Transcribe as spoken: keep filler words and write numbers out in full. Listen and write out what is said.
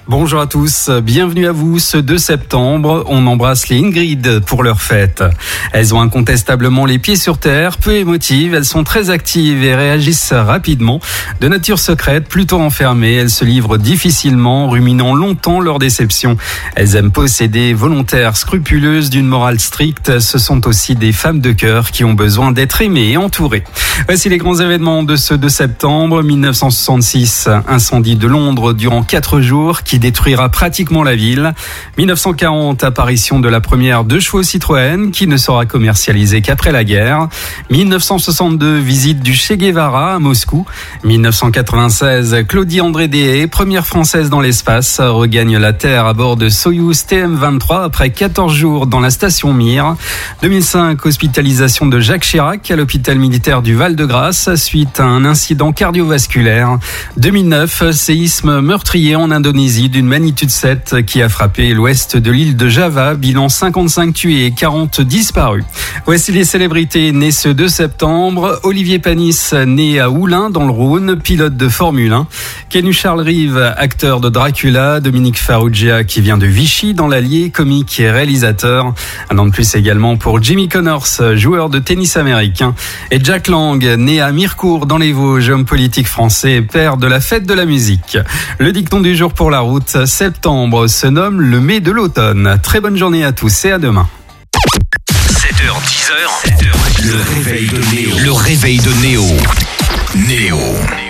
Bonjour à tous, bienvenue à vous. Ce deux septembre, on embrasse les Ingrid pour leur fête. Elles ont incontestablement les pieds sur terre, peu émotives, elles sont très actives et réagissent rapidement. De nature secrète, plutôt enfermées, elles se livrent difficilement, ruminant longtemps leurs déceptions. Elles aiment posséder, volontaires, scrupuleuses, d'une morale stricte. Ce sont aussi des femmes de cœur qui ont besoin d'être aimées et entourées. Voici les grands événements de ce deux septembre. dix-neuf cent soixante-six, incendie de Londres durant quatre jours qui détruira pratiquement la ville. dix-neuf cent quarante, apparition de la première deux chevaux Citroën qui ne sera commercialisée qu'après la guerre. dix-neuf cent soixante-deux, visite du Che Guevara à Moscou. dix-neuf cent quatre-vingt-seize, Claudie André Deshaies, première française dans l'espace, regagne la Terre à bord de Soyouz T M vingt-trois après quatorze jours dans la station Mir. deux mille cinq, hospitalisation de Jacques Chirac à l'hôpital militaire du Val-de-Grâce suite à un incident cardiovasculaire. deux mille neuf, séisme meurtrier en Indonésie d'une magnitude sept qui a frappé l'ouest de l'île de Java. Bilan cinquante-cinq tués et quarante disparus. Voici les célébrités nées ce deux septembre. Olivier Panis, né à Oulin dans le Rhône, pilote de Formule un. Kenu Charles Reeve, acteur de Dracula. Dominique Farrugia qui vient de Vichy dans l'Allier, comique et réalisateur. Un an de plus également pour Jimmy Connors, joueur de tennis américain. Et Jack Lang, né à Mirecourt dans les Vosges, homme politique français, père de la fête de la musique. Le dicton du jour pour la route, septembre se nomme le mai de l'automne. Très bonne journée à tous et à demain. sept heures dix, le réveil de Néo. Le réveil de Néo. Néo.